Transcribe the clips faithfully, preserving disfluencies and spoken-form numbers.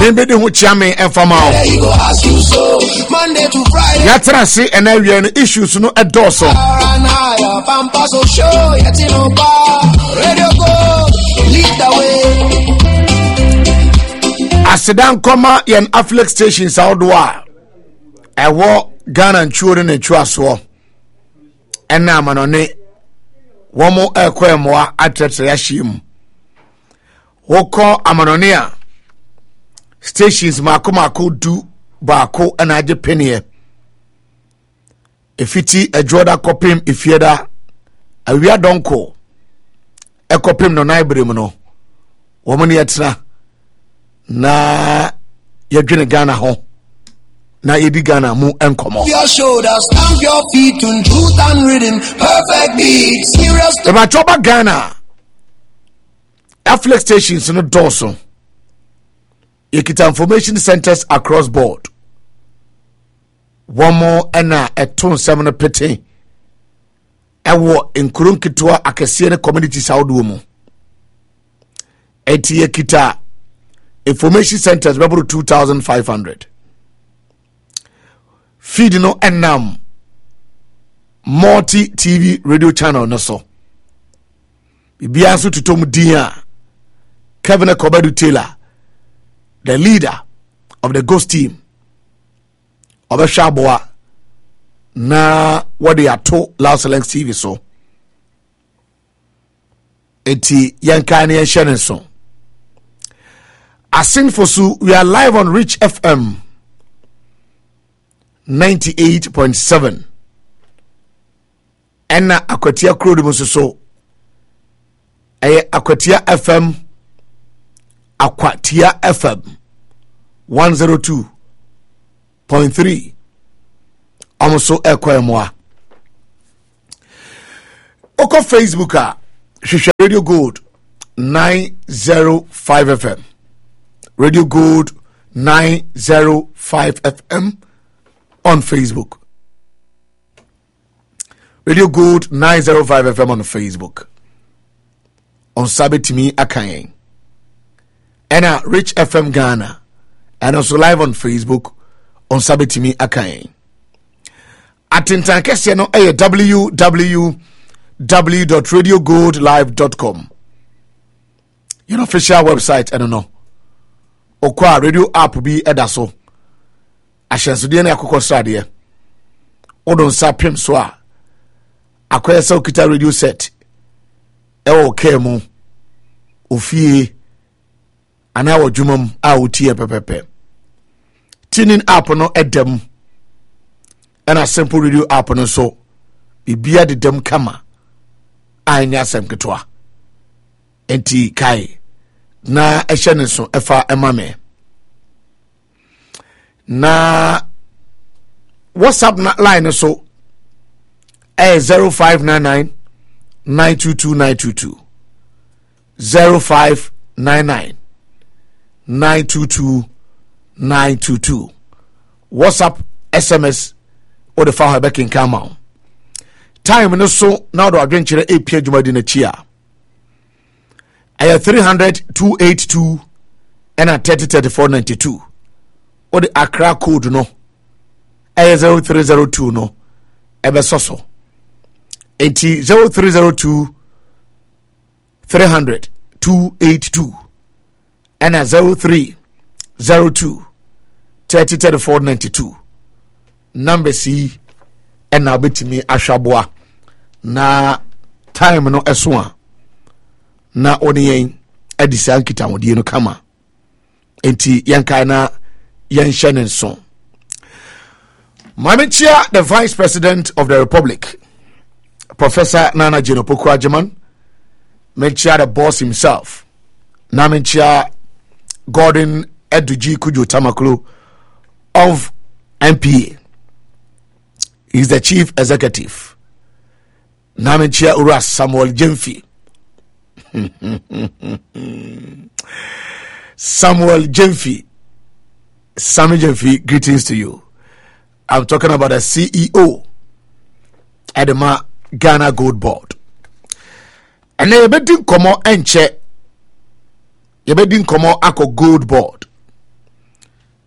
Maybe the Huchame and Fama. Monday to Friday. Yatrasi and Arian issues no a dorsal. Lead the way. Asedan Koma yan Affleck stations outdoor. I walk Ghana and children and Chuaso. And now, Manone, one more airquay more at Yashim. Woko Amanonia stations Makomako do Bako and I penny. If it a Jordan copim, if you're that, a we are donko. A copim no naibrimuno. Woman yetna na yadwene Ghana ho. Na yedi Ghana mu enkomo. Your shoulders, stamp your feet on truth and rhythm, perfect beat, serious. The Machoba Ghana Affleck stations no dorsal. Yekita information centers across board. One more ena eton seven pete. Ewo inkurun kitwa akese ne community saudu mu. Eti yekita information centers bebu two thousand five hundred. Feed no enam multi T V radio channel no so. Bibia so tutom dia Kevin Kobedu Taylor, the leader of the Ghost team. Obeshaboa na what they are told Loud Select T V so. Eti yankani and Shannon so. Asin Fosu, we are live on Rich F M ninety-eight point seven. Enna Akwatia Crew de so. Eye Akwatia F M Akwatia F M one oh two point three. Almost Ekwemoa. Oko Facebooka Shisha Radio Gold nine oh five F M. Radio Gold nine oh five F M on Facebook. Radio Gold nine oh five F M on Facebook. On Sabitimi Akayen. And a Rich F M Ghana. And also live on Facebook on Sabitimi Akayen. Atintan kese no eh w w w dot radio gold live dot com. Your official website, I don't know. Okwa radio app bi edaso. Ahyensude na akokɔ sradeɛ. Odon sapem so a. Akoya sa okita radio set. Ewo kemu. Ofie ana wo dwumam a wotie pepepe. Tuning app no edem. And a simple radio app no so bibia de dem kama anya asem ketwa enti kai na ehye ne so efa emame na WhatsApp na line so eh zero five nine nine nine two two nine two two zero five nine nine nine two two nine two two. WhatsApp S M S or the file back in Kamau. Time no so now the adventure a page jumadi na chia. I have three hundred two eight two and a thirty thirty four ninety two. Or the Accra code no. A zero three zero two no. Ebe soso. Eighty zero three zero two three hundred two eight two and a zero three zero two thirty thirty four ninety two. Number C and now bet me ashaboa na time no eswa na oniyen edisan kita wodi no kama enti yanka na yanshanen so. Mamichia, the Vice President of the Republic, Professor Nana Jenopoku Ajiman, Menchia the boss himself, Namenchia Gordon Eduji Kujo Tamaklu of M P A. He's the chief executive. Namenchia Uras Samuel Jemfi. Samuel Jemfi. Samuel Jemfi, greetings to you. I'm talking about the C E O at the Ghana Gold Board. And then you komo enche. You bedin komo ako Gold Board.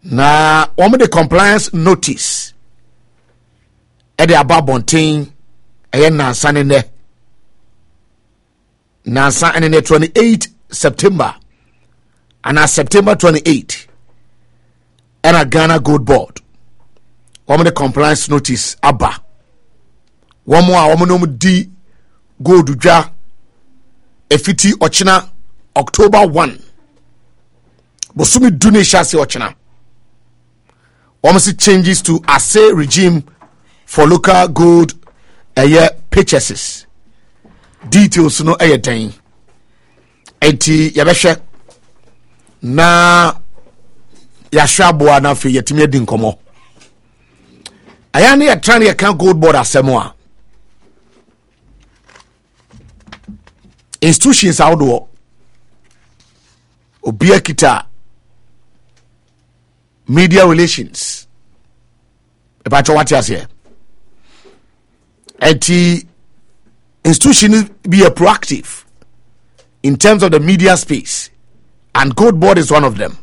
na wɔn de compliance notice ɛde aba abɔnten ɛyɛ nansa ne nɛ nansa ne nɛ twenty-eighth September ana September twenty-eighth ɛna Ghana Gold Board wɔn de compliance notice aba wɔn a wɔn nom di gold dwa efiti ɔkyena October first bosumi du ne hyase ɔkyena wɔn si changes to assay regime for local gold ɛyɛ purchases details no ɛyɛ den enti yɛbɛhwɛ na yɛahwɛ aboa na afei yɛtumi adi nkɔmmɔ ɛyɛ ne yɛtra ne yɛka Gold Board asɛm a institutions ahodoɔ obia kita media relations ebacho wate aseɛ enti institutions be a proactive in terms of the media space, and Gold Board is one of them.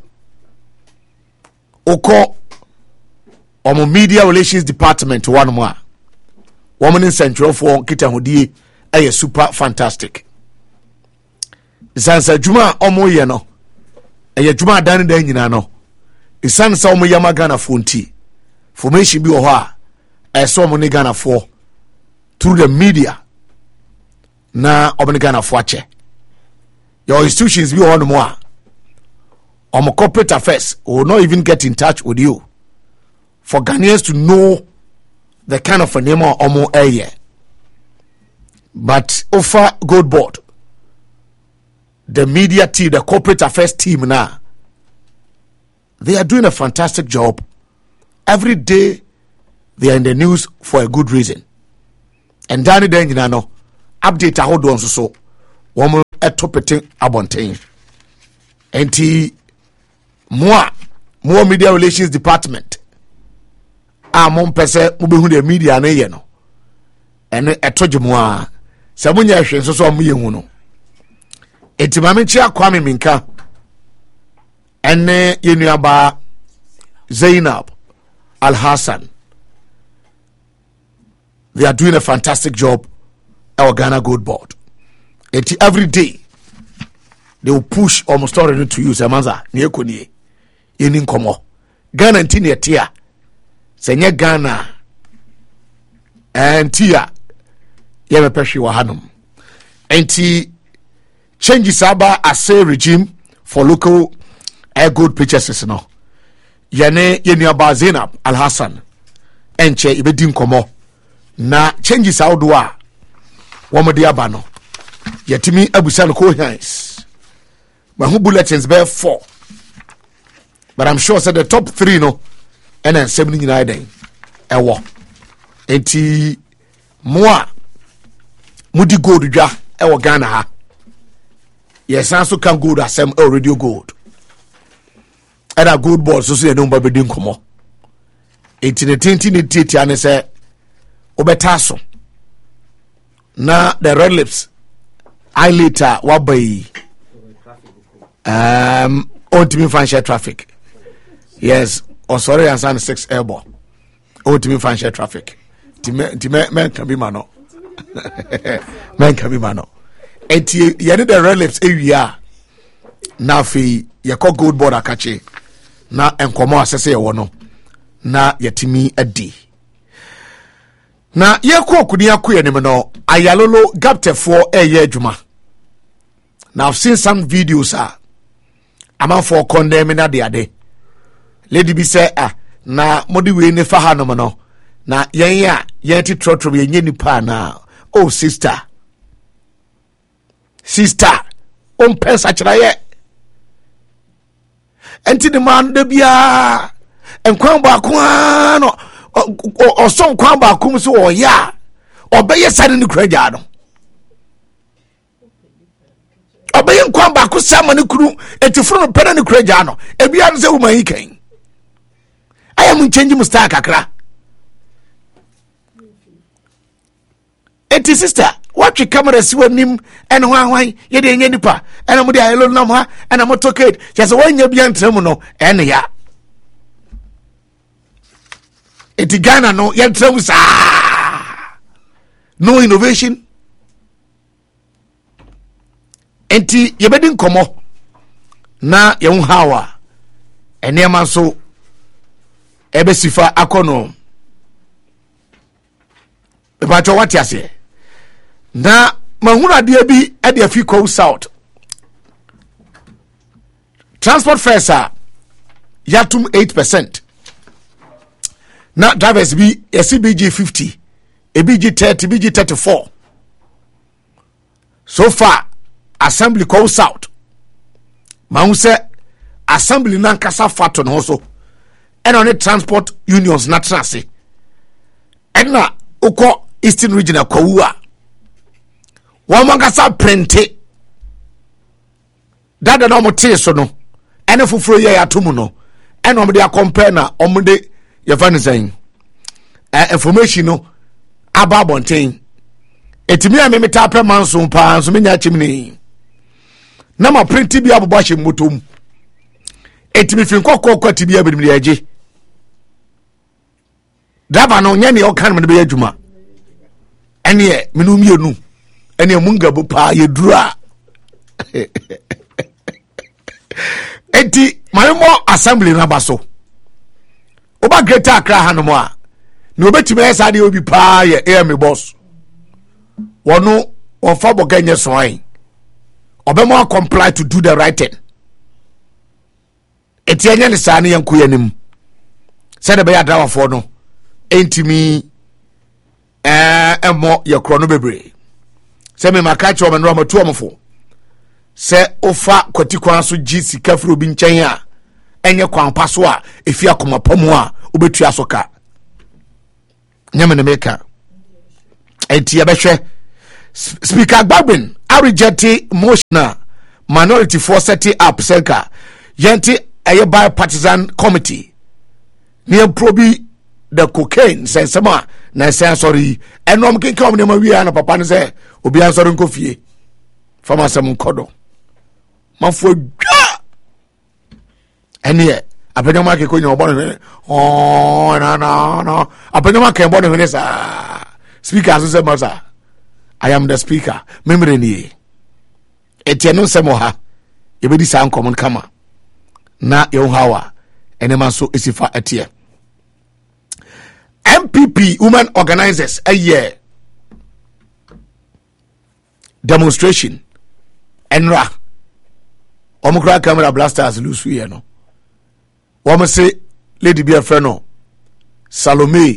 Oko omo media relations department one more woman in central for kita hodie ɛyɛ super fantastic zansa juma omo ye no ɛyɛ juma dan dan nyina no isan sa omo yama Ghana fonti formation bi wɔ hɔ a ɛsɛ omo ne Ghana for through the media na omo ne Ghana for ache your institutions bi wɔ no mo a omo corporate affairs will not even get in touch with you for Ghanaians to know the kind of a name omo eye. But offer Gold Board, the media team, the corporate affairs team now, they are doing a fantastic job. Every day they are in the news for a good reason. And Danny Den you know, update a hold on so woman at topiting abontain. And t more more media relations department. A mon pese mubehu de media na ye no ene etoje mu a se munya hwe so so mu ye hu no etimame chi akwame minka ene yenuaba Zainab Al Hassan, they are doing a fantastic job at Ghana Gold Board. Eti every day they will push almost already to use amanza ne ekoni yeni nkomo Ghana ntini etia senye Ghana antia yeme peshi wa hanum enti changes aba assay regime for local air gold purchases no yene yenu aba Zainab Al Hassan enche ibedi nkomo na changes awdo a womode aba no yetimi abusa no coherence but who bulletins bear four, but I'm sure said the top three no and then seven nyina den ewo enti moa mudi gold dwa ewo Ghana ha yes also can gold asem already gold era Gold Board so so ye no ba bedi nkomo enti ne tinti ne titi ane se obeta so na the red lips I later wabai um on to me financial traffic yes or sorry and san six airborne on to me financial traffic ti men can be mano men can be mano enti ye need the red lips area na fi ye call Gold Board akache na enkomo asese ye wono na yetimi adi na ye ko kudi akoye ne no ayalolo gaptefo eye adwuma. Now I've seen some videos ah ama for condemning na de ade lady bi say ah na modi we ne fa ha no no na yen ya yen ti trotro ye nye nipa na oh sister sister on pensa kira ye enti de man de bia enkwan ba ko no o so nkwan ba ko so o ya obeye sane ne kuraja no obeye nkwan ba ko sama ne kuru etifuru no pere ne kuraja no ebia no se wo man yikan ayam change mu star kakra eti sister what we camera si wanim en hwan hwan ye de nya nipa en mo de ayelo nam ha en mo toked je se wanya bia ntram no en ya eti Ghana no yentrem sa no innovation enti yebedi nkomo na ye hawa enema so ebe sifa akono eba to wati ase na mahuna de bi e de afi ko south transport fares are yatum eight percent na drivers bi S B G fifty A B G thirty B G thirty-four so far assembly ko south mahu se assembly na nkasa fato no so and on the transport unions na trase and na uko eastern region kwawu a wo mangasa prente dada na mo tie so no ene foforo ye atomu no ene om de compare na om de ye fa nsan eh information no aba bonten etimi a me ta pe manso pa so menya chimni na ma print bi abobɔ hye motom etimi fin kokko kwati bi abedum de age daba no nya ne o kan me be adwuma ene e menu mienu ene mungabo pa ye dura enti mayemo assembly na baso oba Greater Accra hanomo a ne obetime esa de obi pa ye e me boss wono on fa boga nye soan obemo comply to do the right thing eti anya ne sa ne yanku yanim se de be ya dawa fo no entimi eh emo ye kro no bebre se me maka che o me no ma tu omfo se ofa kwati kwan so gi sika fro bi nchen a enye kwan paso a efi akoma pamu a obetu asoka nyame ne meka enti ya behwe Speaker Gbagben a reject motion minority for setting up Senka yenti a bipartisan committee near probi the cocaine sensema na sen sorry enom kin come ne ma wi ana papa ne say obi an sorry nkofie fama sam nkodo mafo dwa ene apenyama ke ko nyo bo ne oh na na na apenyama ke bo ne sa speaker so say masa I am the speaker memory ni etieno semo ha yebedi sa nkomon kama na ye hawa enema so esifa etie M P P women organizers a year demonstration enra omukra camera blasters lusu ye no wo say lady be friend no Salome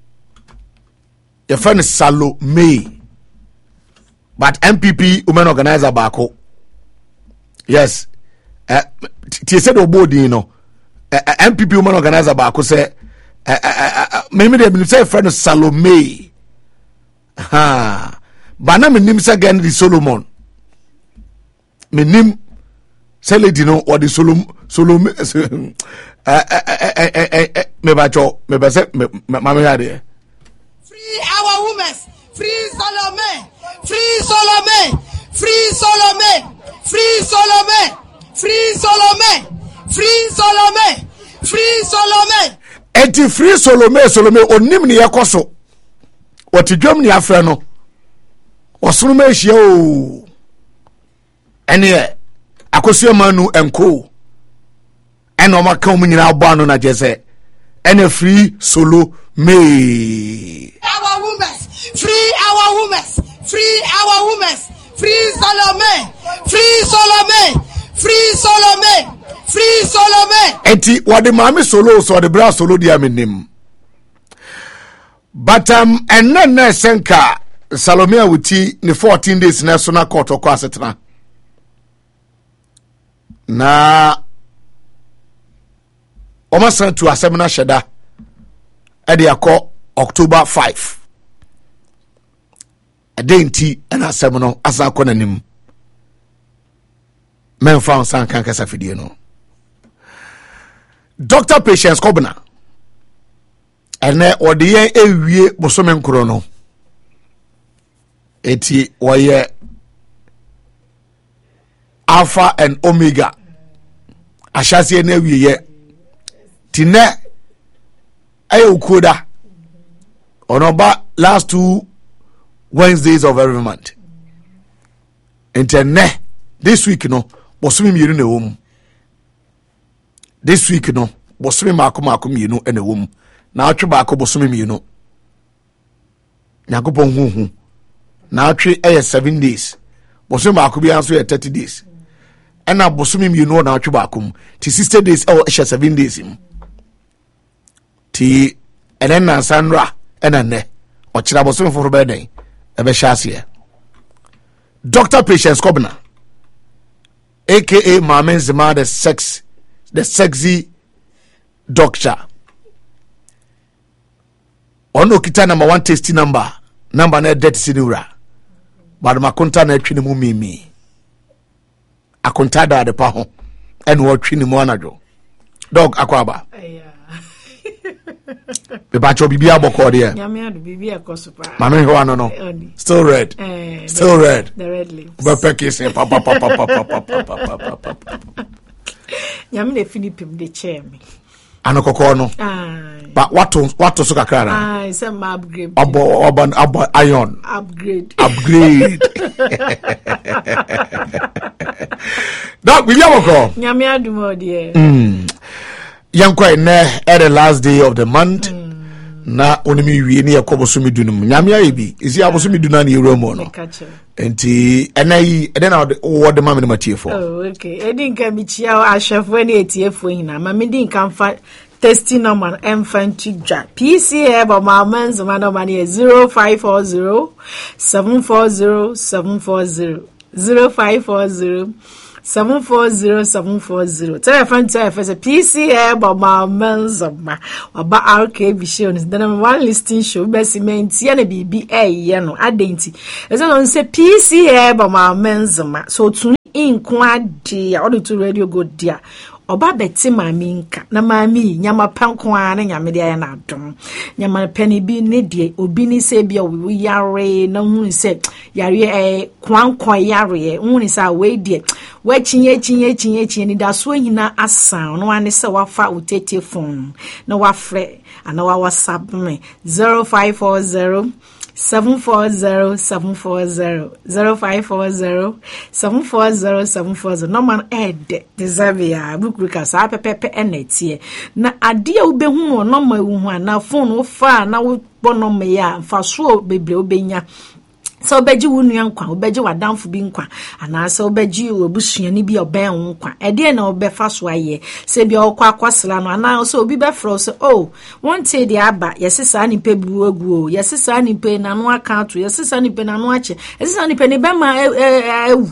your friend Salome but M P P women organizer bako yes eh tie said obodi no M P P women organizer bako say me me dey say friend Salome ha bana me nim say gan di Solomon me nim say lady no or the Solomon Solomon eh me ba cho me ba say ma me here free our women free Salome free Salome free Salome free Salome free Salome free Salome free Salome enti free Salome Salome onim ne yakoso otidwam ne afra no osoro ma ehia o ene akoso manu enko ene o maka om nyina abo anu na jese ene free Salome our women free our women free our women free Salome free Salome free Salome free Salome enti wade mame solo so wade bra solo dia menim but um enne na senka Salome awuti ne fourteen days na so na court okọ asetena na oma san to asemna sheda e de akọ October fifth adenti ana asem no asa akọ nanim men fa san kan kasa fidie no Doctor Patience Kobna ene odiye ewie bosome nkoro no eti woye Alpha and Omega ashase na ewie ye tine ayo ukuda onoba last two Wednesdays of every month. Interne this week no bosumi mienu na wom. This week no bosumi mako mako mienu na wom. Na atwe ba ko bosumi mienu. Yakopon huhu. Na atwe eh seven days. Bosumi mako bi anso eh thirty days. Ena bosumi mienu na atwe ba ko. Ti sixty days eh eh seven days im. Ti enen na sanra ena ne. Ochira bosumi foforo be den. Ebe shasie. Doctor Patience Kobna, aka Mame Zima, the sex, the sexy doctor. Ono kita number one tasty number, number na debt sinura. But makonta na twini mu mimi. Akonta da de pa ho. En wo twini mu anajo. Dog akwaba. The batch of Bibia Boko there. Yamia do Bibia Cosupa. Manu ho ano no. Still red. Eh, Still the, red. The red lips. But Pecky say papa papa papa papa papa papa. Yamine Philippim de chair me. Ano koko no. Ah. But what to what to suka kara? Ah, it's a upgrade. Abo oban abo iron. Upgrade. Upgrade. Dog Bibia Boko. Yamia do more dear. Hmm. Yankwa ne at the last day of the month mm. na onimi wie ne yakobosumi dunum nyamia ebi isi abosumi duna ne yeromo no enti enai eden na wo de mame ne matiefo oh okay edin ka mi chia ahwefo ne etiefo hina mame din kan fa testing number infantry ja P C A ba mama nzuma no mane zero five four zero seven four zero seven four zero zero five four zero seven four zero seven four zero. Tell your friend, tell your friend, P C A, Baba Menzoma, about R K B shows. Then I'm one listing show, Bessie Main, Tiana B B A, Yano, Adenti. As I don't say P C A, Baba Menzoma. So to in quad dear, or to radio go dear. Oba beti mami nka na mami nyama panko ana nyame de na adom nyama pani bi ne de obi ni se bia we yare na hu se yare eh kwankwan yare hu ni sa we de we chinye chinye chinye chinye ni da so hina asan no ane se wafa utete phone na wafre ana wa whatsapp me zero five four zero seven four zero seven four zero zero five four zero seven four zero seven four zero no man ed desavia bukuka sa pepepe enetie na ade a ubehu no no ma ehu na phone wo fa na wo bono me ya fa so bebre obenya so obeji wunu yankwa obeji wadamfo bi nkwa ana so obeji obusuani bi oben nkwa ede na obefa so aye se bi okwa akwasela no ana so obi be fro so oh wonte de aba yesesa ni pe bu ogu o yesesa ni pe na no account yesesa ni pe na no ache yesesa ni pe ne be ma ewu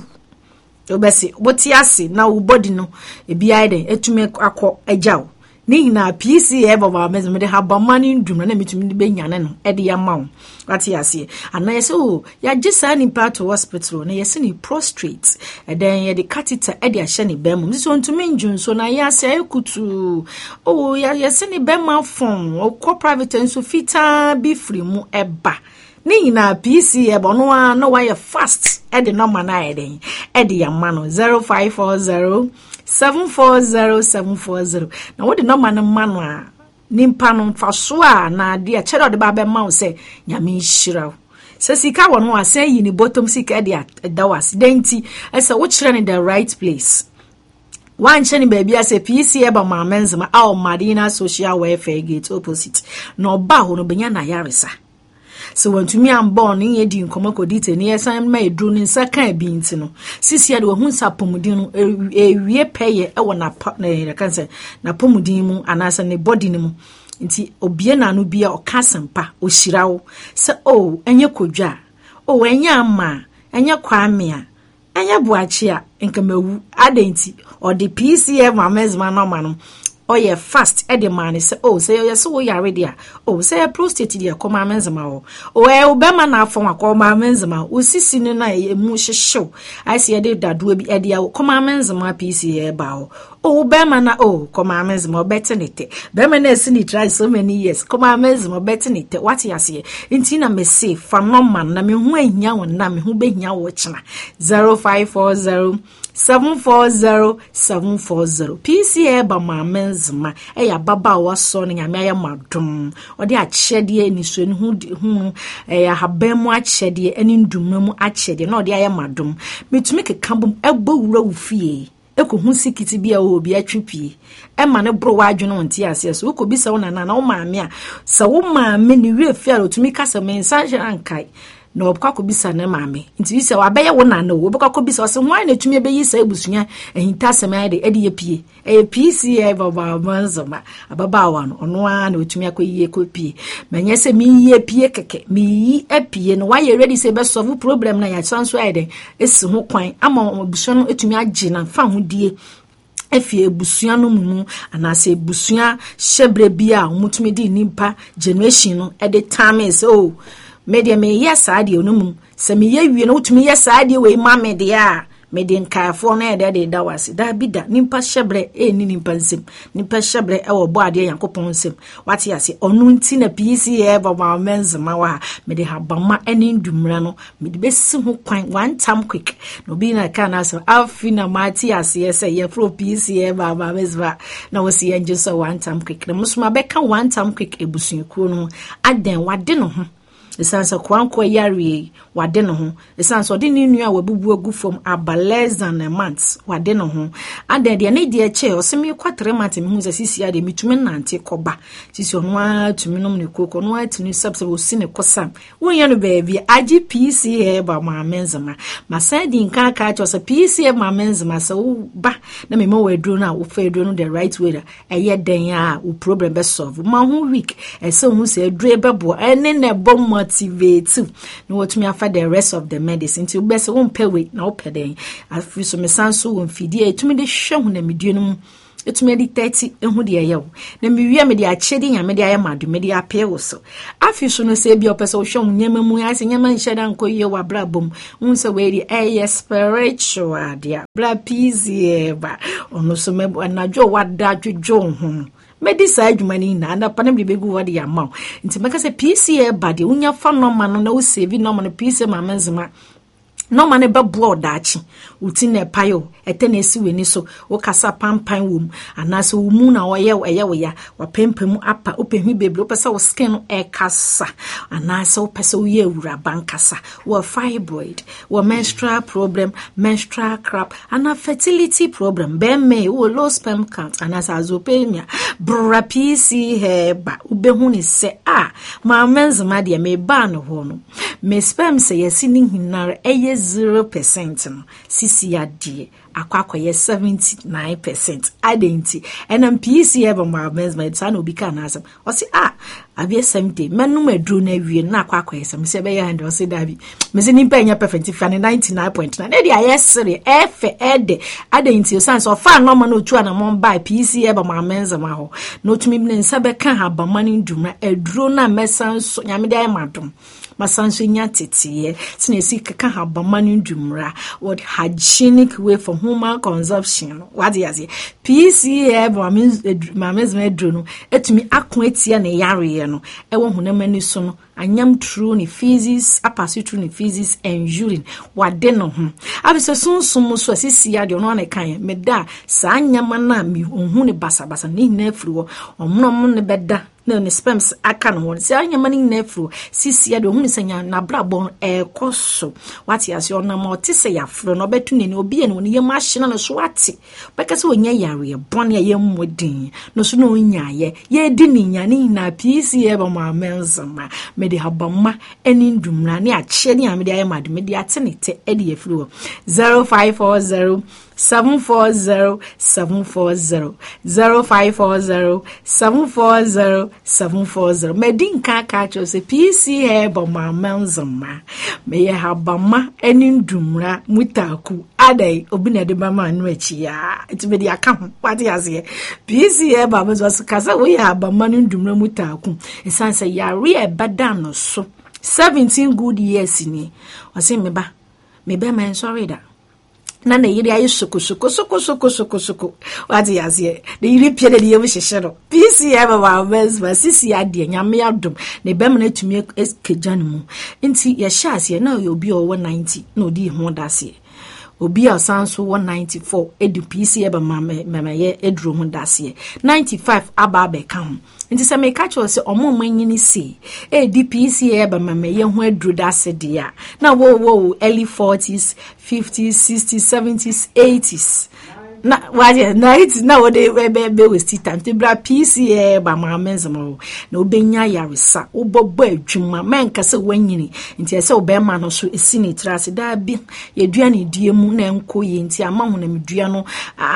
obesi boti ase na wo body no ebi aide etume akọ ajaw ni na P C A baba mezme de haba mani ndum na metumi de benyane no e de ya mawo ati ase ana yese o ya gisa ni part hospital na yese ni prostrate e den ye de catheter e de ahye ni bemum so ntumi njun so na ya se ekutu o ya yese ni bema fon o ko private nso fita bi free mu eba ni na P C A bono a no wa fast e de no mana e den e de ya ma no zero five four zero seven four zero seven four zero. Now what the number no man nimpa no fa so a na de a chere de ba be ma wo se nyame hiraw se sika won ho ase yi ni bottom sika de da was denti ese wo chere ni the right place one cheni baby ase P C A ba ma menzema a o Madina social welfare gate opposite no ba ho no benya na yaresa so when to me am born in yedi nkoma kodite ni esan ma edru ni nsaka bi nti no sisi ya de hu sapomudin no ewie peye e wona na kanse na pomudin mu anasa ne body ni mu nti obie na no bia okasempa ohirawo se oh enye kodwa oh enye ama enye kwame a enye buachi a nkamawu adenti or the P C A mamezma no ma no oh yeah fast e de man say oh say yes so we are ready oh say prostate dia koma menzema oh oh e obema na afon akoma menzema osisi ni na emu hyehyew I say de dado bi e dia koma menzema P C A ba oh oh obema na oh koma menzema betenete bema na esi ni try so many years koma menzema betenete what you say nti na me say fa no man na me hu ahia won na me hu behia wo chena zero five four zero seven four zero seven four zero. P C A ba mamenzma e ya baba wa so ne nyame ya madom ode achede ni so ni hu hu e ya habemu achede eni ndummu achede na ode ya madom metumi kekabom egbo wura wufie eko hu sikiti bia obi atwipie e ma ne bro wa adwene onti ase so ko bi se wo nana na wo maame a se wo maame ni wie fia otumi kasa mensa ankai no obukako bisa na maame nti bi se wa beye wo nana wo obukako bisa o se ho na tumi be yi sa ebusunya ehinta sema de ede ye pie e P C A baba manzoma ababa wa no ono a na otumi akoyiye ko pie menye se mi yiye pie keke mi yi apie no wa ye ready se be solve problem na ya sanso ede esi ho kwan ama obusunya no etumi age na fa ho die efi ebusua no mu anase ebusua hyebre bia omutumi di nimpa generation no e de time so media me yes ade onum se me ye wie no utumi yes ade we ma me de a me de nkaafo na ede de da wase da bida nimpa hyebre e ni nimpa nsem nimpa hyebre e wo bo ade yankopon nsem wate ase onu nti na P C A ba ma menzema wa me de habama eni ndumra no me de besi ho kwan one time quick no bi na kana so afina mati ase se ye fro P C A ba ba mezva na wo se ye so one time quick na musuma beka one time quick ebusuaku no aden wade no ho esanso kwanko yare wade no ho esanso de ni nua wabubu agu from aba less than a month wade no ho ade de ne de che o se me kwatre month me hu se sisi ade mitumi nante koba sisi ono a tumi nom ne koko no a tuni subse wo sine kosam wonya no baby agi P C A ba ma menzema masadi nka ka cho se P C A ma menzema se wo ba na me ma waduro na wo fa aduro no the right way eye den a wo problem be solve ma hu week e se hu se aduro be bo ene ne bom motivate no what me after the rest of the medicine to best won pay weight na opeden afi so me sanso won fidi e tumi de hwe hu na medue no etumi de thirty ehu de ye wo na me wi me de achede nya me de aye madu me de ape wo so afi so no se bi opese wo hwe hu nyama mu ase nyama nheda nko ye wa bra bom un se we de aye spiritual dia bra P C A ba ono so me na jo wada dwodwo hu medisa adwumani na na panem de begu wode ya maw nti meka se P C A bade unya fa no ma no na wo save no ma no P C A ma menzema no ma ne be blood achi uti na payo ete na esi weni so wo kasa pampan wom anase wo mu na wo ye wo ye wo ya wa pempem apa opehu bebre wo pesa wo skin no e kasa anase wo pesa wo ye wura bankasa wo fibroid wo menstrual problem menstrual cramp ana fertility problem be me wo low sperm count anase azopemia bra P C A ba ubehu ni se a ma menzema de me ba no ho no me sperm se yesi ni hinare eye zero percent no sisi ya die akwakwa ye seventy-nine percent adenti enam P C A ba ma menzema tsa no bi ka na asem o se ah abia seventy menum adru na wie na akwakwa ye sem se be ya hande o se dabi me se nimpa nya perfect fa ninety-nine point nine e dia yesere efe ede adenti o sanso fa no ma no tu ana mon buy P C A ba ma menzema ho no tumi ne nsa be ka ha ba mani ndumra adru na mesanso nyame de ay madom masanso nya tetiye sine si kaka ha ba mani ndumra what hygienic way for human consumption what is it P C A ba ma menzema adru no etumi akon etia na yare no e wo hunamani so no anyam true ni physics apasi true ni physics and urine wade no ho abiso sunsun so asisi ya de no na kan me da sa anyama na mi ohun ni basa basa ni na afiri wo omnom ne beda na ne sperms aka no ho sa anyama ni na afiri sisi ya de ohun sanya na brabon e koso wati ase ona ma otise ya fro no betu ne obi e no ne yema ahye na so ati beka se onya yare bon ya yemmodin no so no onya ye ye di ni nya ni na P C A ba ma menzema de habama eni ndumra ne ache ne amede aye madu me de atenete e de afiri zero five four zero seven four zero seven four zero zero five four zero seven four zero seven four zero medin ka ka cho se P C A ba ma menzema me ye habama eni ndumra mutaku adai obi na de ba ma anu achi ya etibe de aka ho wate ase P C A ba mezo kasa wo ye habama eni ndumra mutaku esanse yare e bada no so seventeen good years ni wase me ba me be man sorry da na na yiri ayi soko soko soko soko soko soko wati yase de yiri pie de ye hyehyɛ no P C A ba ba mesma sisi ade nyame adom na be me na tumi eskejan mu nti ye hyase na obi owo ninety na odi ho dase obi asanso one ninety-four edu P C eba mama mama ye edro ho dase ninety-five aba aba kan nti se me ka cho se omo manyini si edi P C eba mama ye ho edro dase dia na wo wo early forties fifties sixties seventies eighties na waje night na wo de be be waste time te bra P C eba mama nzamo na obenya yaresa obobbo adwuma menka se wanyini nti se obema no so esini trase da bi yedua ne die mu na enkoye nti ama ho na medua no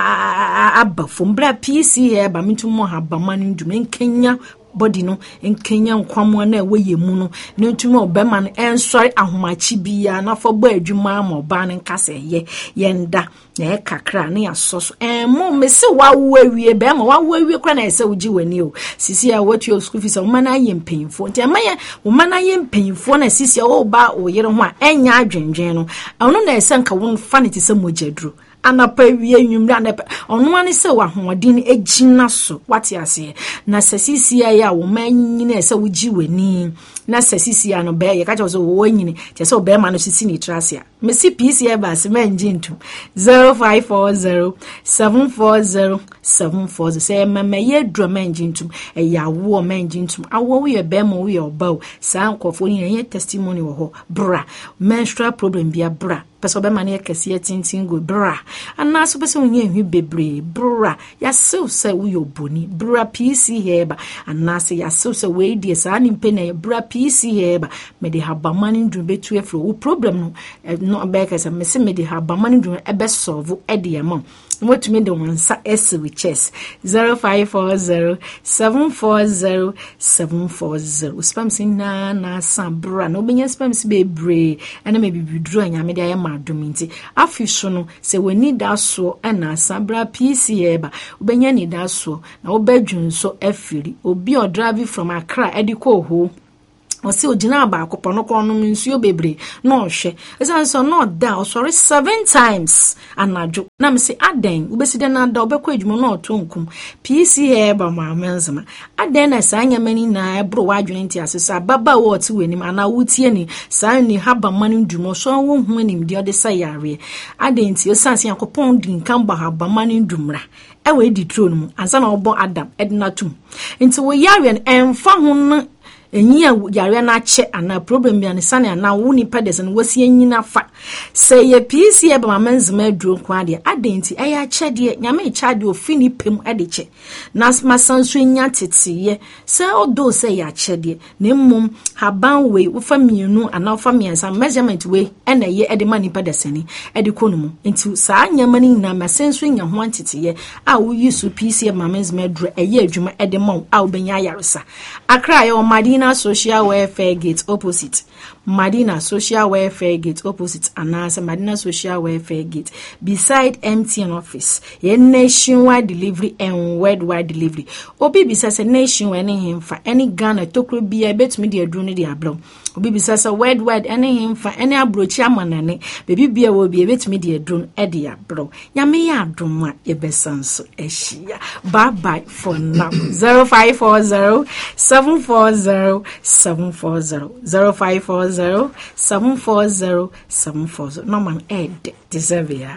abafo bra P C eba mintumo habama ne ndum enkenya body no enkenya nkwamo na weye mu no ne ntumi obema no ensori ahomachi bia na fo bo adwuma ma oba ne nkase ye yenda na kakra ne asoso emo mese wawo awie be ma wawo awie kwa na ese uji wani o sisi a what your school fees o mana ye mpanyimfo nti amaya o mana ye mpanyimfo na sisi o ba o yere ho a enya adwenwen no ono na ese nka won fa ne ti se mojadru anapa wie nwumra anapa ono ane se wa hoodin egina so wate ase na sasisi ya wo manyine ese wuji wani na sasisi ya no be ye ka che so wo nyine che se be ma no sisi ni trasia mesi P C ba se manjintu zero five four zero seven four zero seven four zero say mama ye dro manjintu e ya wo manjintu awo we be ma we oba sa nkofo ni ye testimony wo ho bra menstrual problem bia bra peso be ma na kese tintin go bra ana so peso nye hwi bebre bra ya sew se we oboni bra P C heba ana se ya sew se we die sa ni mpe na bra P C heba me de haba mani ndru betu efro wo problem no no beka se me se me de haba mani ndru ebe solve e de am what me de wansa s with chess zero five four zero seven four zero seven four zero spam sin na na sabra no benya spam si bebre ana me bibidru anya me de ayam adominti afiso no se wani da so ana sabra P C eba ubenya ni da so na obadwun so afiri obi o drive from Accra ediko ho o se ogina ba akopọ no ko no nsuo bebre no hwe esan so no da sorry seven times anajo na me se aden ubeside na da obekọ adwuma no otonkum P C eba ma amenzema aden na sanya mani na ebro wadwene nti asesa baba wo ti wenim ana wutie ni san ni haba mani ndumo so wo hu anim de ode sayare aden ti osanse akopọ din kan ba haba mani ndumra ewe di throne mu ansa na obo Adam ednatum nti wo yare emfa ho no enyi yare na che ana problem bia ne sane ana woni pedes no wasi enyina fa se ye P C e ba manzema aduro kwa de adenti eya che de nyame cha de ofini pem ade che na masanso enya teteye se odo se ya che de na mmom haban we wo famienu ana famiensa measurement we ena ye ede mani pedes ni ede konumu enti sa nyama ni na masanso enya ho anteteye a wo yusu P C e ba manzema aduro eye adwuma ede mon a obenya yaresa Accra ye o Madina Social Welfare Gate opposite Madina Social Welfare Gate opposite Anasa Madina Social Welfare Gate beside M T N office ye nationwide delivery and worldwide delivery obi bisa se nationwide any himfa any Ghana tokro bia betumi de adru ne de ablo obi bisa se worldwide any himfa any abrochi amanane bebi bia wo bia betumi de adru e de ablo nyame ya adom ye besanso ehia bye bye for now zero five four zero seven four zero seven four zero zero five four zero seven four zero seven four zero no man ed deserve ya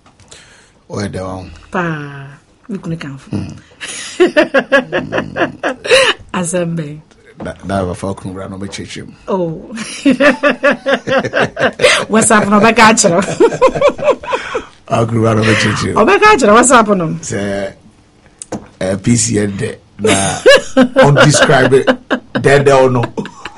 o ed on pa we kun kan fu azambe da ba fa kun ra no be chechim oh what's up no ba ka chiro agru ra no be chechim o ba ka chiro what's up no say eh P C ed na on describe it dead or no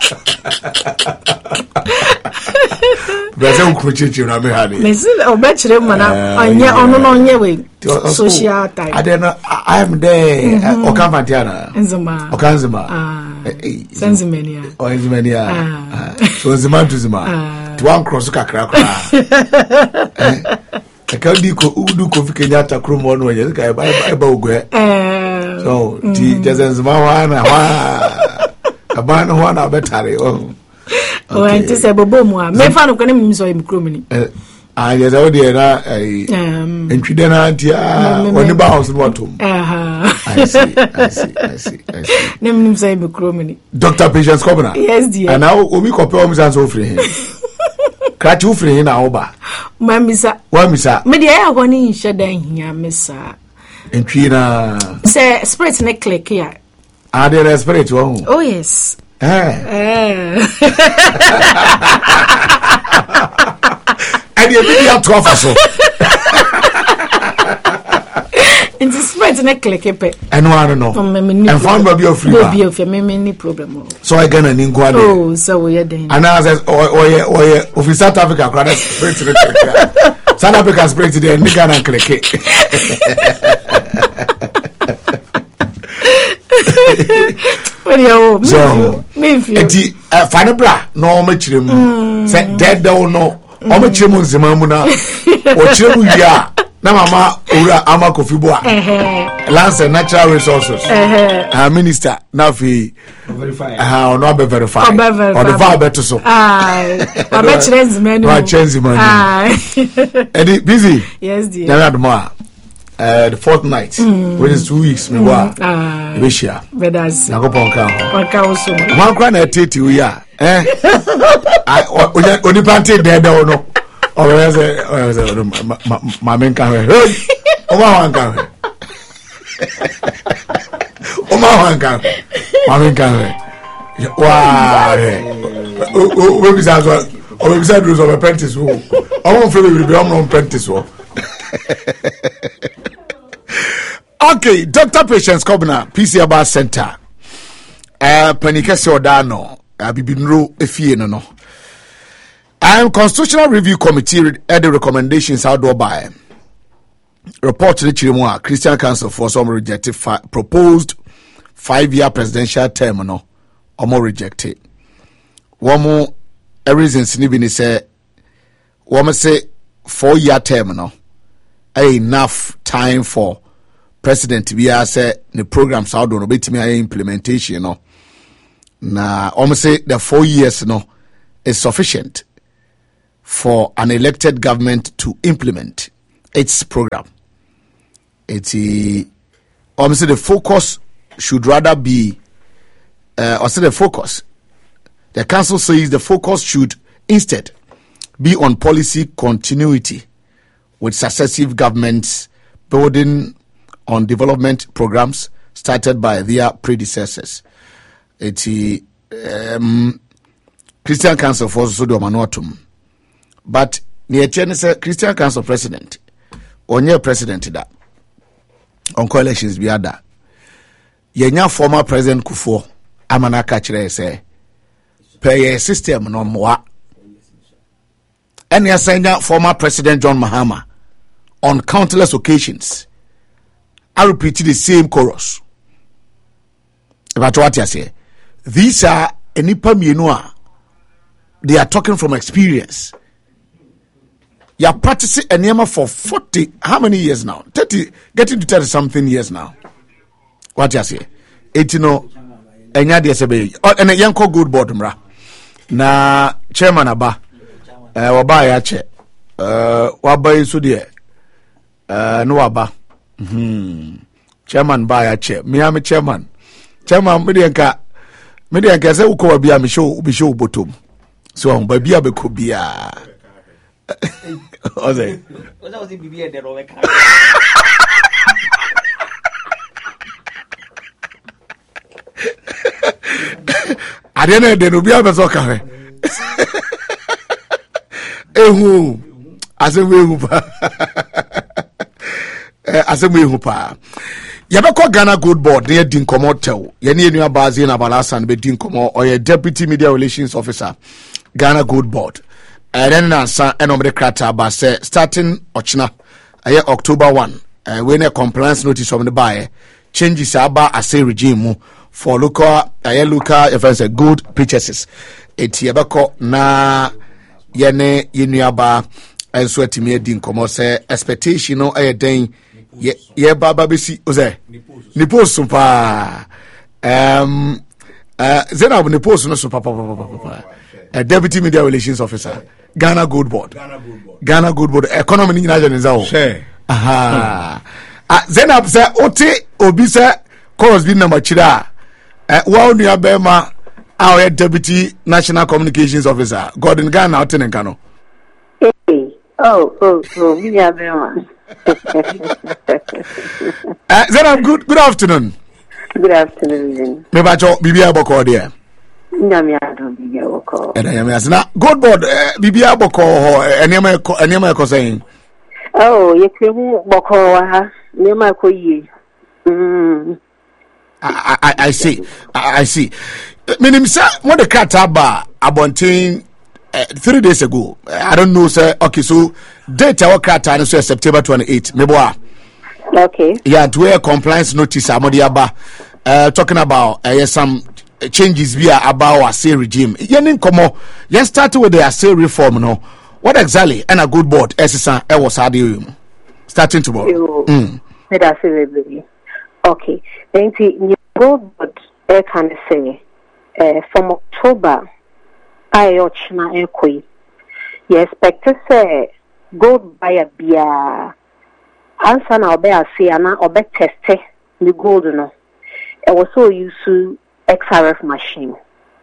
Brazil kuchichi na me hani mesi obechire mu na onye onu no onye we social time I don't know I am there Okamantiana Nzima Okanzima ah Senzimania o Nzimania so Nzima tuzima to one cross kakra kra eh ka di ko udu ko fikenya ta kromo no ye ka e ba ogwe eh so ti Nzima wa na wa abana ho na betare oh o enti se bobo mu a me fa no kone mi so im kromini eh ah ye da odi na eh entwide na antia oni ba house no to aha I see I see I see I see nem nim so im kromini Doctor Patience Kobina yes dear and now omi kopel omi san so free him Krachi ufri na oba. Mamisa. Wa misa. Me dia ya honi nhye dan hia misa. Entwi na Say spirit ne click here. Ah, there is spirit wo. Oh yes. Eh. Eh. And you be up to offer so. It's a spirit ne click pe. I know I don't know. And found baby of free. Baby of me me problem. So I get an inquiry. Oh, so we are then. And I says, oh, oh, yeah, oh, yeah, of South Africa, crowd spirit to the South Africa spirit to the nigga and click it. So, eti fana bra no ma chirem say dead down no o ma chirem nzemamu na o chirem ya na mama ora ama kofi bo a Lance Natural Resources eh minister na fi verify ah no be verify o the va beto so ah o be chirem nzemamu wa chirem nzemamu ah edi busy yes dear na admo Uh, the fortnight, mm. which is two weeks, me wa. Ah, Bishia. But that's. Na go ponka. Ponka also. One kwan na tete we ya. Eh. I only planted there there no. O we say o say ma ma men kan we. O ma wan kan. O ma wan kan. Ma men kan we. Wa. O we be say o we be say do so apprentice wo. O won feel we be am apprentice wo. Okay, Doctor Patience Kobna, P C Aba Center. Uh, Panikese Odano, Abibinro Efie no no. I'm Constitutional Review Committee at the recommendations outdoor by report to the Chirimwa Christian Council for some rejected fi- proposed five-year presidential term no, or more rejected. One more a reason Snibini say, one say four-year term no, enough time for president we are say the programs how do no betimi implementation no na almost say the four years no is sufficient for an elected government to implement its program. It's almost the focus should rather be uh, or say the focus the council says the focus should instead be on policy continuity with successive governments building on development programs started by their predecessors. It's um, Christian Council for Sodo Manotum. But near Chinese Christian Council president, or near president that on coalitions be other. Yenya former President Kufuor Amanaka Chire say, pay a system no more. And yes, former President John Mahama on countless occasions. I repeat the same chorus. About what I say. These are enipa mienua. They are talking from experience. You are practicing enema for forty, how many years now? thirty, getting to thirty something years now. What I say? Etino, enya de sebe. Oh, and a young good board, mra. Na chairman aba. Uh, waba ya che. Uh, waba isu de. Uh, no waba. Hmm. Chairman ba ya che. Me am chairman. Chairman me dey ka me dey ka say uko bia me show be show bottom. So on ba bia be ko bia. Oze. Oza ozi bibia de rowe ka. Adene de no bia be so ka he. Ehu. Ase we hu pa. Asem we hu pa. Yabeko Ghana Gold Board near din komo tel. Yeni enu abazi na balasan be din komo or Deputy Media Relations Officer Ghana Gold Board. And then answer enomre krata ba say starting ochina aye October first. Uh, when a compliance notice from the buyer changes aba ase regime for local aye local if I say good purchases. Eti yabeko na yene yenu aba enso atimi din komo say expectation no aye den ye ye baba besi oze ni post so pa um uh Zainab ni post no so pa pa pa pa a Deputy Media Relations Officer Ghana Gold Board Ghana Gold Board Ghana Gold Board economy ni nyina jene zawo sure aha ah Zainab say ote obi say course bi na machira eh wa onu abema our Deputy National Communications Officer Gordon Ghana ote nka no Hey. Oh, oh, oh, me a man. Uh, Zainab, good good afternoon. Good afternoon. Me ba cho bibia boko there. Nyame adom bibia boko. And I am asking good board bibia boko ho enema enema ko saying. Oh, ye kremu boko wa ha. Nyema ko yi. Mm. I, I I see. I, I see. Meaning, sir, what the cat about abonting uh, three days ago. I don't know, sir. Okay, so date our cat and so September twenty-eighth. Maybe. Okay. Yeah, to a compliance notice. Amodiaba uh, talking about uh, yes, some changes via about our say regime. Yenin komo. Yes, start with the say reform. No, what exactly? And a good board. S S A was starting tomorrow. Mm. That's it. Okay. Then the gold board I can say uh, from October I ochna ekoi. You expect to say gold buyer bia answer na obe ase ana obe teste the gold no. I was so used to X R F machine.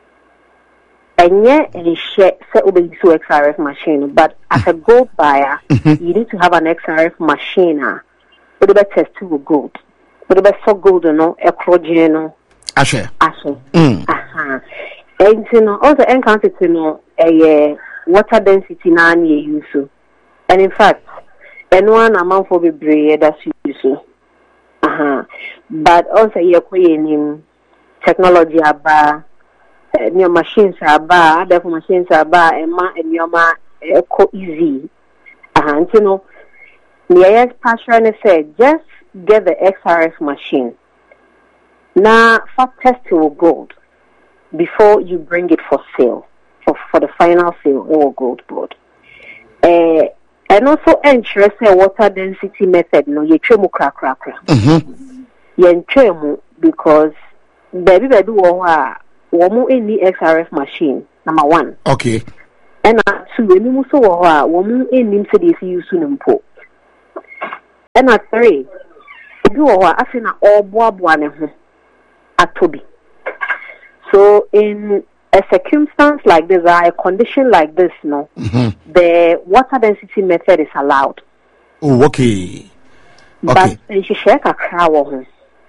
Enye enhye say obe use X R F machine, but as a gold buyer you need to have an X R F machine ah. Obe test with gold. But the so gold no e kroje no ashe ashe mm aha and you know also encounter to know a water density na na use and in fact anyone amount for be brave that's use aha but also ye koyenim technology aba new machines aba other machines aba e ma enyoma e ko easy aha you know the yes passion said just get the X R F machine. Now, for test your gold before you bring it for sale, for, for the final sale or gold board. Uh, and also ensure say water density method. No, you tremu crack crack crack. You tremu because baby baby wa wamu any X R F machine. Number one. Okay. And uh, two, we muso wa wamu any city use numpo. And at three. Afina all boabuane atobi. So in a circumstance like this, a condition like this, no, mm-hmm. the water density method is allowed. Oh, okay. But in share a crowd,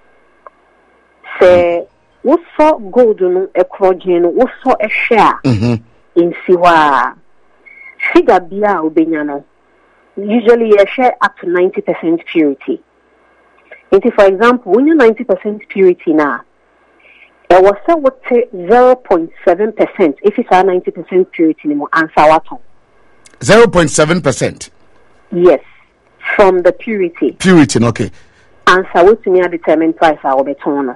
say what saw gold no a crogin, what saw a share in Siwa figure bia ubenyano. Usually a share up to ninety percent purity. It, for example, when you're ninety percent purity now, it was so what zero point seven percent. If it's a ninety percent purity, you answer what? Zero point seven percent. Yes, from the purity. Purity, okay. Answer what you determine price our beton.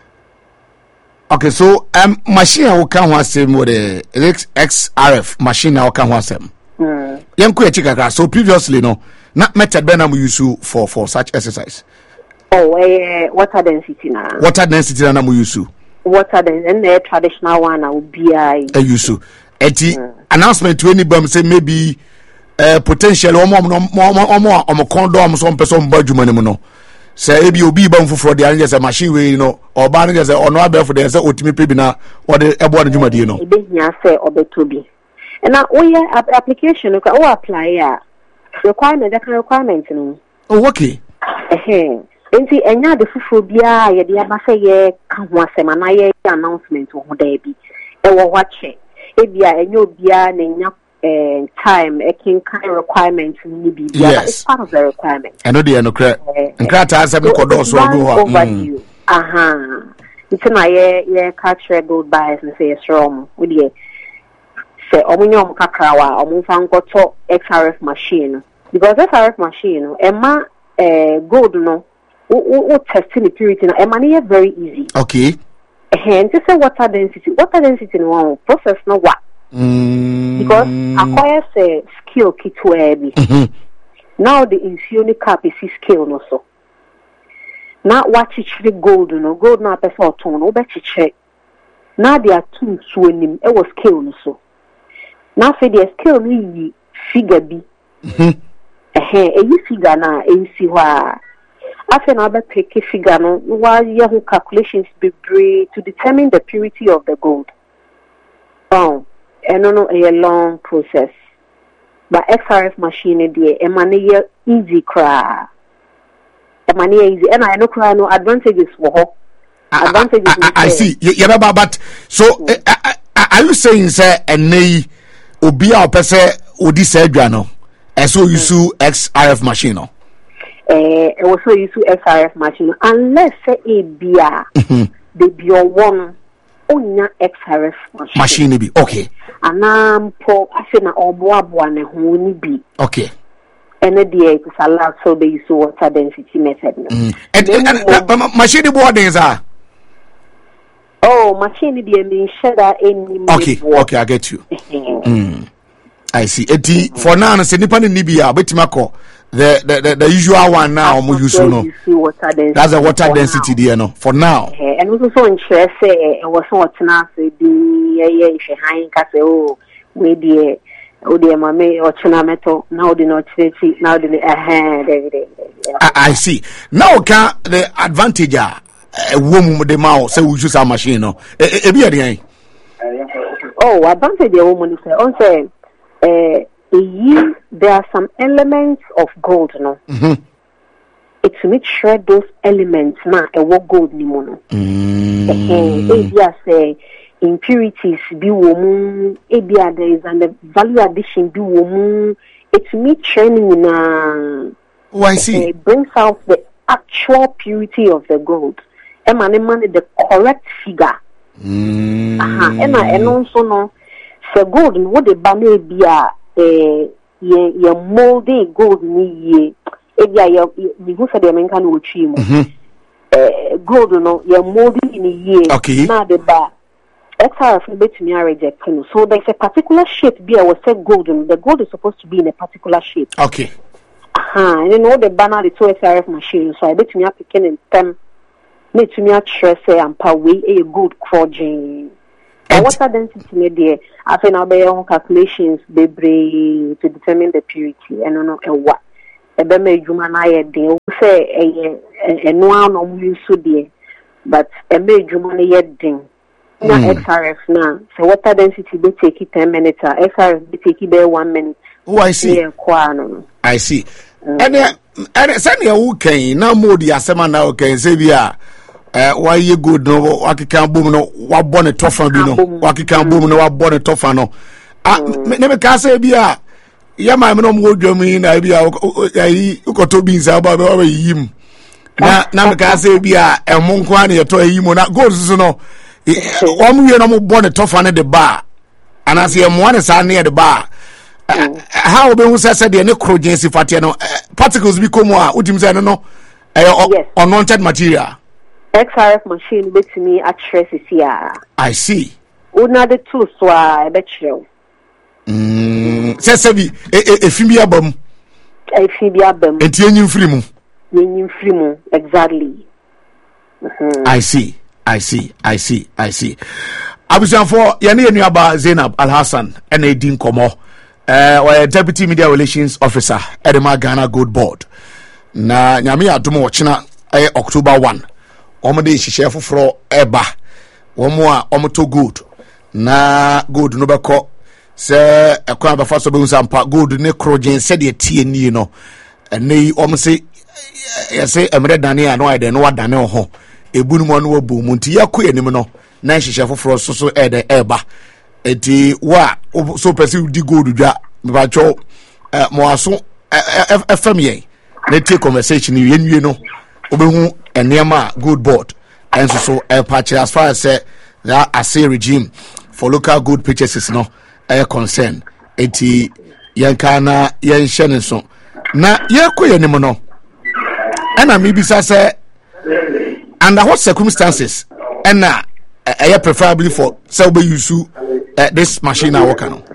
Okay, so um, machine I will come one same with the X R F machine I will come one same. Hmm. So previously, no, not method Benham use for for such exercise. Oh, uh, water density na. Water density na namu yusu. Water density and the traditional one na ubi I. E yusu. Eti announcement to anybody say maybe uh, potential omo omo omo omo condom so person badwuma ne mu no. Say ebi obi ba mfoforo de anya say machine we no oba ne say ono abefo de say otimi pe bi na o de ebo de dwuma de no. E be hia say obetobi. And na o ye application o o apply ya. Requirement that requirement no. Oh, okay. Eh Enti enya de fufu bia ye de abase ye ka ho asema na ye announcement ho da bi e wo wache e bia enya obia na enya eh time e kin kind requirement ni bi bia it's part of the requirement. I know the no cra nkrata asem ko do so do ho. Aha. It's na ye ye catch gold bias and say strong we dey say omunyo om kakrawa omun fa nkoto X R F machine because X R F machine e ma eh gold no o testing the purity na emani is very easy. Okay. And to say water density, water density no one process no what. Mm. Because acquire say skill kit where be. Now the infusion cap is skill no so. Now watch it gold no gold na person ton no bet check. Now they are two swimming it was skill no so. Now for the skill ni figure be. Mhm. Eh eh figure na e si wa after now, I take a figure no while you have calculations be to determine the purity of the gold. Oh, and no, no, a long process. but X R F machine there e ma ne easy cra e ma ne easy and I know cra no advantages for her advantages I, I, I see you, you remember but so mm. uh, uh, are you saying say enei obi a opese odi say adwa no eso use mm. X R F machine no eh e also use X R F machine unless say e bia the bio one onya X R F machine machine bi okay anam po ase na oboaboa ne ho ni bi okay and the it is allowed so they use water density method no mm. and, and, and, and, and machine board is ah oh machine the mean shada any okay okay I get you mm. I see eti for now say nipa ni bia betima ko the, the the the usual one now omo use no that's a water density there no for now eh and also so interest say e was what na say di ye ye hwe han ka say oh we dey o dey mame o china meto now the not see now the eh I see now can the advantage a woman the ma say we use our machine no e bi e oh advantage a woman say on say eh Uh, there are some elements of gold, no. Mm-hmm. It's to make sure those elements na a what gold ni mono. Mm. Eh, say impurities be womu. Eh, there is and the value addition be womu. It's me training na. Oh, I see. It brings out the actual purity of the gold. And man, the correct figure. Mm. Aha, and and also no. So gold, what the banner be a. Eh, ye ye moldy gold ni ye. Ebia ye mi hu said the American wo twi mu. Eh, gold no ye moldy ni ye. Okay. Na the ba. X R F betumi a reject no. So there's a particular shape be a was say gold. The gold is supposed to be in a particular shape. Okay. Aha, and you know the banner the two X R F machine. So I betumi a pick in them. Betumi a trust say ampa we a good crudging. And water density media, I think I'll be on calculations they bring to determine the purity. And no, a what a beme human eye day say a no one on you so dear, but a me human yet ding. Now X R F now, so water density they take it ten minutes, X R F they take it there one minute. Oh, I see. I see. And and send you okay now more the asema now okay say we are. Eh why you good no wakika boom no wa born a tougher bi no wakika boom no wa born a tougher no ah me me ka say bia ya ma me no mo dwam na bia ayi ukoto bi nsa ba ba yim na na me ka say bia e mo nko an ye to yim na gold so no wa mu ye no mo born a tougher ne de ba anase e mo an sa ne de ba how be hu say de ne crogency fatia no particles bi komo a utim say no no eh unwanted material X R F machine bet me at stress here. I see. Una the two so I bet you. Mm. Say say bi e e fimi abam. E fimi abam. Enti enyim free mu. Enyim free mu exactly. Mhm. I see. I see. I see. I see. Abusan for ye ne enu aba Zainab Alhassan and Edin Komo. Eh uh, Deputy Media Relations Officer Edema Ghana Gold Board. Na nyame adomo wo chena eh October first. Omo de hihye foforo eba omo a omo to good na good no beko se ekwan ba faso be unsampa good ne krogen se de tie ni no ene omo se yese emre dane a no ide no wadane ho ebunu mo no wabu mu nti yakọ enim no na hihye foforo so so ede eba eti wa so pesi di good dwa me ba cho mo aso fm ye na tie conversation ye nwie no obehu enema good board and so so a patch as far as say that I say regime for local good purchases no a concern eti yankana yan shene so na yekoye nim no and am bisa say under what circumstances and na uh, preferably for say we use uh, this machine na work no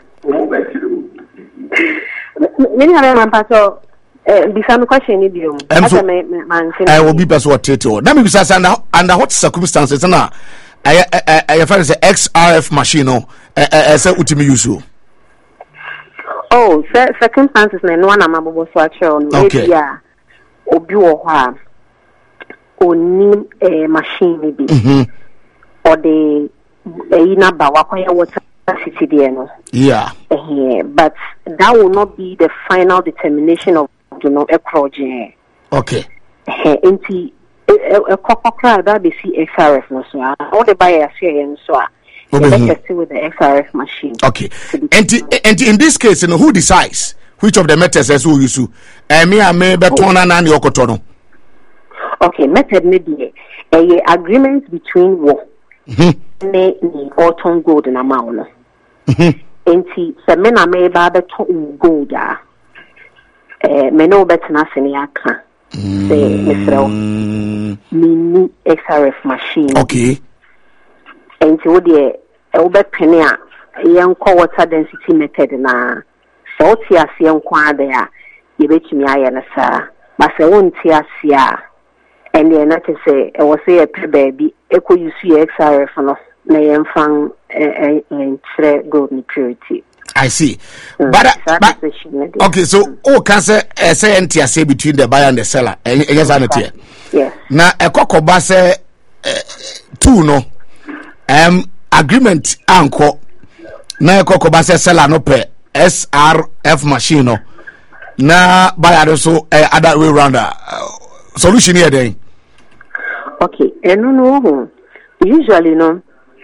many are man pato Eh, bisa no question ni biom. Asa me man. I will be person what tete. Na me bisa under under what circumstances na I I I find say X R F machine no eh eh say utimi use. Oh, circumstances na no na mabobo so acho no. Okay. Yeah. Obi wo ho a oni eh machine bi. Mhm. Or the eh na ba wakwaya water capacity there, no. Yeah. Uh, but that will not be the final determination of you know a project. Okay. Uh, into a copper that be see X R F no so. All the buyers here so. Test with the X R F machine. Okay. And and in this case, you know, who decides which of the methods is who you sue? Eh, me and me betona na ni okotono. Okay, method maybe a agreement between wo. Mm-hmm. Ne ni autumn gold na ma no. Mhm. Enti se me na me ba beto gold a. Eh, me no betena se ni aka. Say Mister Mini X R F machine. Okay. Enti wo de e wo betene a yenko water density method na so ti ase yenko ade a ye betumi aye na sa ba se won ti ase a and then na say e wo say e pe baby e ko use X R F no na yenfan eh eh gold purity. I see. Mm, but, uh, but okay, so oh can say uh, say N T S A between the buyer and the seller. Uh, yes, I know. Yes. Now a kokoba say uh, two no um agreement anko na a kokoba say seller no pay S R F machine no na buyer so uh, other way around uh, solution here then. Okay, and no no usually no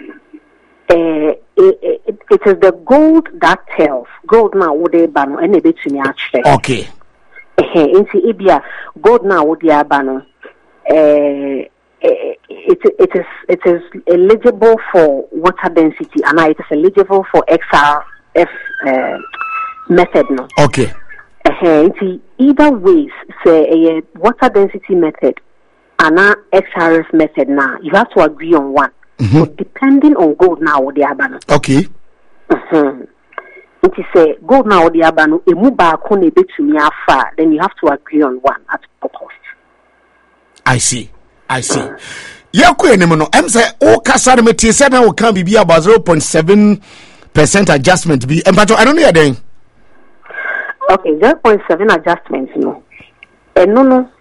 uh, It, it, it is the gold that tells. Gold now would they ban and a bit to me actually. Okay. Eh, into Ibia, gold now would they ban? Eh, it it is it is eligible for water density, and it is eligible for X R F uh, method no. Okay. Eh, into either ways, say a water density method and a X R F method now, you have to agree on one. Mm-hmm. So depending on gold now or the abano. Okay. Mm-hmm. It is a gold now or the abano, a muba kone be to me afar, then you have to agree on one at all cost. I see. I see. Yeah, no. I'm say oh kasar me ti said now can be about zero point seven percent adjustment be and but I don't know then. Okay, zero point seven adjustments no. And no no